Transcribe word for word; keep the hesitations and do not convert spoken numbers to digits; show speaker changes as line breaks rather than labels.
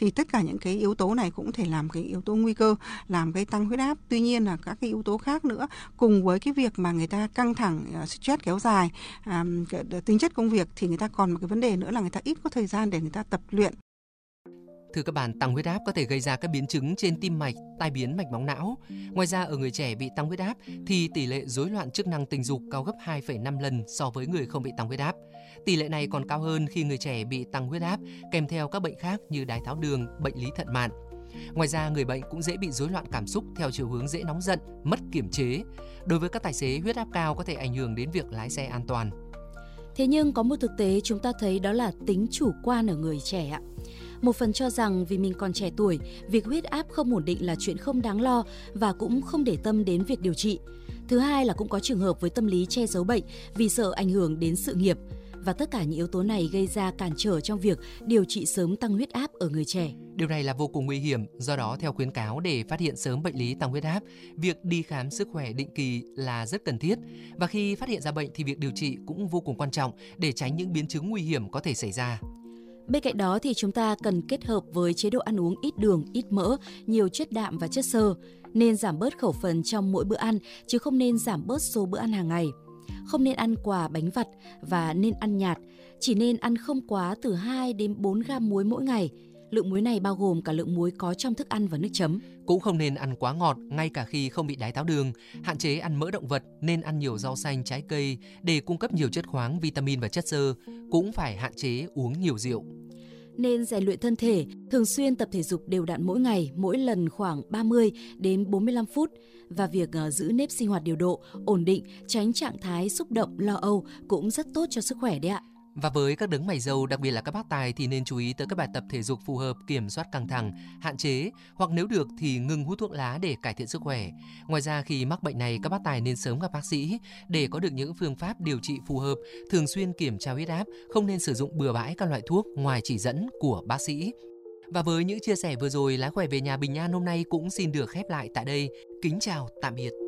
thì tất cả những cái yếu tố này cũng thể làm cái yếu tố nguy cơ làm gây tăng huyết áp. Tuy nhiên là các cái yếu tố khác nữa cùng với cái việc mà người ta căng thẳng, uh, stress kéo dài, um, cái, tính chất công việc thì người ta còn một cái vấn đề nữa là người ta ít có thời gian để người ta tập luyện.
Thưa các bạn, tăng huyết áp có thể gây ra các biến chứng trên tim mạch, tai biến mạch máu não. Ngoài ra, ở người trẻ bị tăng huyết áp thì tỷ lệ rối loạn chức năng tình dục cao gấp hai phẩy năm lần so với người không bị tăng huyết áp. Tỷ lệ này còn cao hơn khi người trẻ bị tăng huyết áp kèm theo các bệnh khác như đái tháo đường, bệnh lý thận mạn. Ngoài ra, người bệnh cũng dễ bị rối loạn cảm xúc theo chiều hướng dễ nóng giận, mất kiểm chế. Đối với các tài xế, huyết áp cao có thể ảnh hưởng đến việc lái xe an toàn.
Thế nhưng có một thực tế chúng ta thấy đó là tính chủ quan ở người trẻ ạ. Một phần cho rằng vì mình còn trẻ tuổi, việc huyết áp không ổn định là chuyện không đáng lo và cũng không để tâm đến việc điều trị. Thứ hai là cũng có trường hợp với tâm lý che giấu bệnh vì sợ ảnh hưởng đến sự nghiệp. Và tất cả những yếu tố này gây ra cản trở trong việc điều trị sớm tăng huyết áp ở người trẻ.
Điều này là vô cùng nguy hiểm, do đó theo khuyến cáo để phát hiện sớm bệnh lý tăng huyết áp, việc đi khám sức khỏe định kỳ là rất cần thiết. Và khi phát hiện ra bệnh thì việc điều trị cũng vô cùng quan trọng để tránh những biến chứng nguy hiểm có thể xảy ra.
Bên cạnh đó thì chúng ta cần kết hợp với chế độ ăn uống ít đường, ít mỡ, nhiều chất đạm và chất xơ. Nên giảm bớt khẩu phần trong mỗi bữa ăn, chứ không nên giảm bớt số bữa ăn hàng ngày. Không nên ăn quà bánh vặt và nên ăn nhạt, chỉ nên ăn không quá từ hai đến bốn gam muối mỗi ngày. Lượng muối này bao gồm cả lượng muối có trong thức ăn và nước chấm.
Cũng không nên ăn quá ngọt ngay cả khi không bị đái tháo đường. Hạn chế ăn mỡ động vật, nên ăn nhiều rau xanh, trái cây để cung cấp nhiều chất khoáng, vitamin và chất xơ. Cũng phải hạn chế uống nhiều rượu.
Nên rèn luyện thân thể, thường xuyên tập thể dục đều đặn mỗi ngày, mỗi lần khoảng ba mươi đến bốn mươi lăm phút. Và việc giữ nếp sinh hoạt điều độ, ổn định, tránh trạng thái xúc động, lo âu cũng rất tốt cho sức khỏe đấy ạ.
Và với các đấng mày râu, đặc biệt là các bác tài thì nên chú ý tới các bài tập thể dục phù hợp, kiểm soát căng thẳng, hạn chế hoặc nếu được thì ngừng hút thuốc lá để cải thiện sức khỏe. Ngoài ra khi mắc bệnh này, các bác tài nên sớm gặp bác sĩ để có được những phương pháp điều trị phù hợp, thường xuyên kiểm tra huyết áp, không nên sử dụng bừa bãi các loại thuốc ngoài chỉ dẫn của bác sĩ. Và với những chia sẻ vừa rồi, Lái khỏe về nhà Bình An hôm nay cũng xin được khép lại tại đây. Kính chào, tạm biệt.